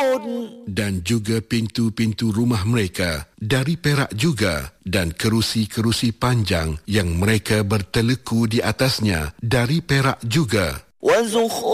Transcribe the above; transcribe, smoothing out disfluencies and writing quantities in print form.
Dan juga pintu-pintu rumah mereka dari perak juga, dan kerusi-kerusi panjang yang mereka berteleku di atasnya dari perak juga.